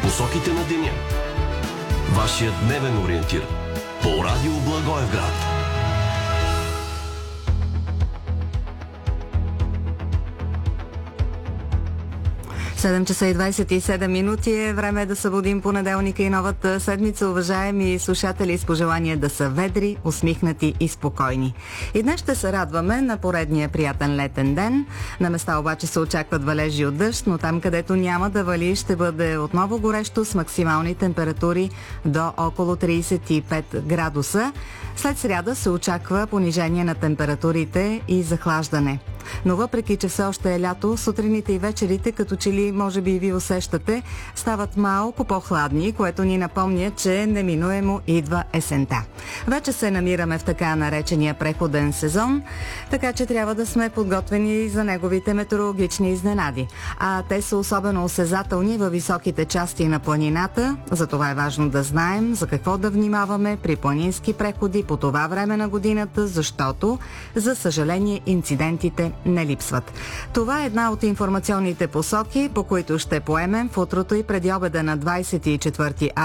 Посоките на деня. Вашият дневен ориентир по радио Благоевград. 7 часа и 27 минути е време да събудим понеделника и новата седмица, уважаеми слушатели, с пожелание да са ведри, усмихнати и спокойни. И днес ще се радваме на поредния приятен летен ден. На места обаче се очакват валежи от дъжд, но там, където няма да вали, ще бъде отново горещо с максимални температури до около 35 градуса. След сряда се очаква понижение на температурите и захлаждане. Но въпреки, че все още е лято, сутрините и вечерите, като че ли може би и ви усещате, стават малко по-хладни, което ни напомня, че неминуемо идва есента. Вече се намираме в така наречения преходен сезон, така че трябва да сме подготвени за неговите метеорологични изненади. А те са особено осезателни във високите части на планината, затова е важно да знаем за какво да внимаваме при планински преходи по това време на годината, защото, за съжаление, инцидентите не липсват. Това е една от информационните посоки, по които ще поемем в утрото и преди обеда на 24